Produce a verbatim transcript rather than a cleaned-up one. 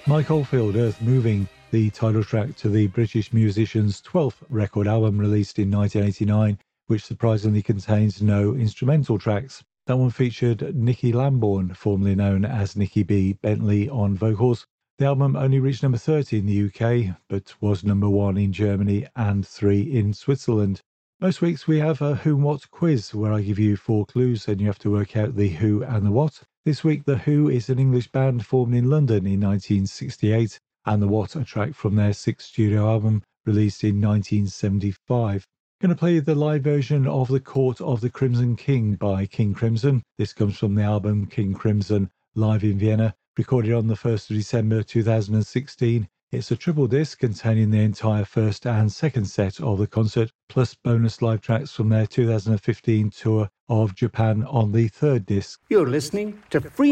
Mike Oldfield, Earth Moving, the title track to the British musician's twelfth record album released in nineteen eighty-nine, which surprisingly contains no instrumental tracks. That one featured Nicky Lamborn, formerly known as Nicky B. Bentley, on vocals. The album only reached number thirty in the U K, but was number one in Germany and three in Switzerland. Most weeks we have a Who What quiz where I give you four clues and you have to work out the who and the what. This week, The Who is an English band formed in London in nineteen sixty-eight, and The What, a track from their sixth studio album released in nineteen seventy-five. Going to play the live version of The Court of the Crimson King by King Crimson. This comes from the album King Crimson Live in Vienna, recorded on the first of December two thousand sixteen. It's a triple disc containing the entire first and second set of the concert, plus bonus live tracks from their two thousand fifteen tour of Japan on the third disc. You're listening to Free